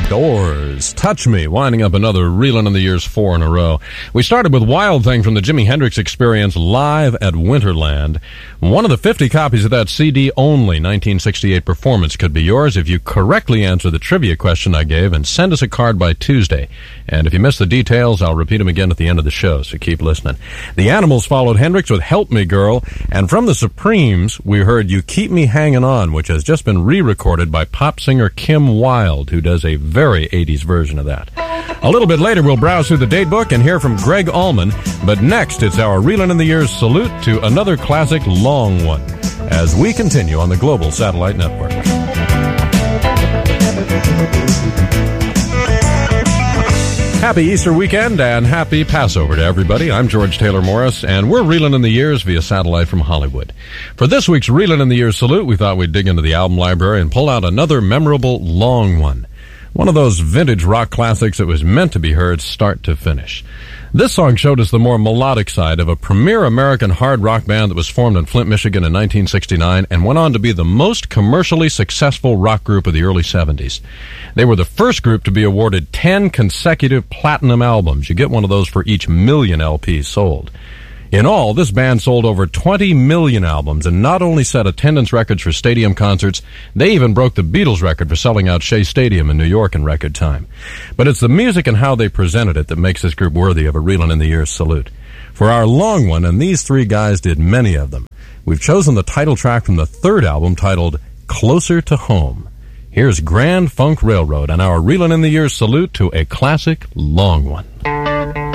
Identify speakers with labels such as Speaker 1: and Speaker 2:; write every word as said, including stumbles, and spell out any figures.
Speaker 1: Doors, Touch Me, winding up another Reelin' in the Years four in a row. We started with Wild Thing from the Jimi Hendrix Experience live at Winterland. One of the fifty copies of that C D only nineteen sixty-eight performance could be yours if you correctly answer the trivia question I gave and send us a card by Tuesday. And if you miss the details, I'll repeat them again at the end of the show, so keep listening. The Animals followed Hendrix with Help Me Girl, and from the Supremes, we heard You Keep Me Hanging On, which has just been re-recorded by pop singer Kim Wilde, who does a very eighties version of that. A little bit later, we'll browse through the date book and hear from Greg Allman, but next, it's our Reelin' in the Years salute to another classic long one, as we continue on the Global Satellite Network. Happy Easter weekend and happy Passover to everybody. I'm George Taylor Morris, and we're Reelin' in the Years via satellite from Hollywood. For this week's Reelin' in the Years salute, we thought we'd dig into the album library and pull out another memorable long one. One of those vintage rock classics that was meant to be heard start to finish. This song showed us the more melodic side of a premier American hard rock band that was formed in Flint, Michigan in nineteen sixty-nine and went on to be the most commercially successful rock group of the early seventies. They were the first group to be awarded ten consecutive platinum albums. You get one of those for each million L Ps sold. In all, this band sold over twenty million albums and not only set attendance records for stadium concerts, they even broke the Beatles record for selling out Shea Stadium in New York in record time. But it's the music and how they presented it that makes this group worthy of a Reelin' in the Years salute. For our long one, and these three guys did many of them, we've chosen the title track from the third album titled Closer to Home. Here's Grand Funk Railroad and our Reelin' in the Years salute to a classic long one.